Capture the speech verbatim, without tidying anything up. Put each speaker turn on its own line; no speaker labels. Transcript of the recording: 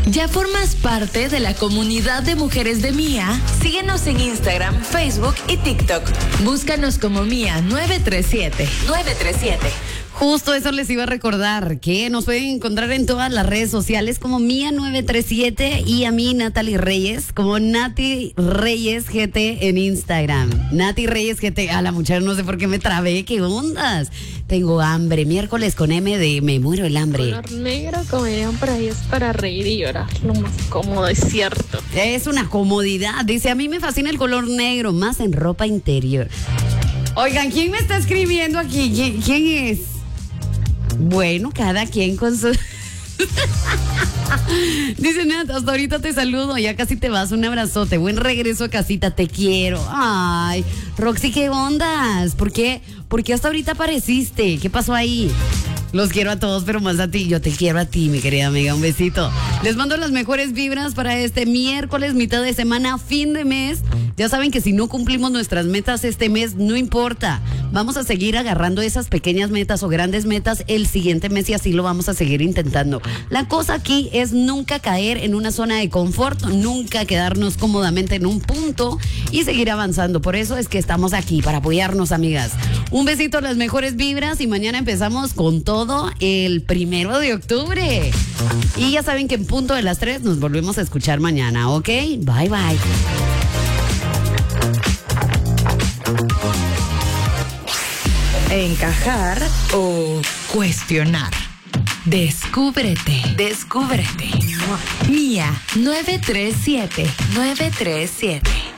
¿Ya formas parte de la comunidad de mujeres de Mía? Síguenos en Instagram, Facebook y TikTok. Búscanos como Mía nueve tres siete. nueve tres siete.
Justo eso les iba a recordar, que nos pueden encontrar en todas las redes sociales como Mía nueve tres siete y a mí, Natalie Reyes, como Nati Reyes G T en Instagram. Nati Reyes G T. A la muchacha no sé por qué me trabé, ¿qué ondas? Tengo hambre, miércoles con M de me muero el hambre.
Color negro, como dirían por ahí, es para reír y llorar, lo más cómodo, es cierto.
Es una comodidad, dice, a mí me fascina el color negro, más en ropa interior. Oigan, ¿quién me está escribiendo aquí? ¿Quién, quién es? Bueno, cada quien con su... Dice Nat, hasta ahorita te saludo, ya casi te vas, un abrazote, buen regreso a casita, te quiero. Ay, Roxy, ¿qué ondas? ¿Por qué? ¿Por qué hasta ahorita apareciste? ¿Qué pasó ahí? Los quiero a todos, pero más a ti. Yo te quiero a ti, mi querida amiga. Un besito. Les mando las mejores vibras para este miércoles, mitad de semana, fin de mes. Ya saben que si no cumplimos nuestras metas este mes, no importa. Vamos a seguir agarrando esas pequeñas metas o grandes metas el siguiente mes y así lo vamos a seguir intentando. La cosa aquí es nunca caer en una zona de confort, nunca quedarnos cómodamente en un punto y seguir avanzando. Por eso es que estamos aquí, para apoyarnos, amigas. Un besito a las mejores vibras y mañana empezamos con todo el primero de octubre. Y ya saben que en punto de las tres nos volvemos a escuchar mañana, ¿ok? Bye, bye.
Encajar o cuestionar. Descúbrete. Descúbrete. Mía nueve tres siete. nueve tres siete.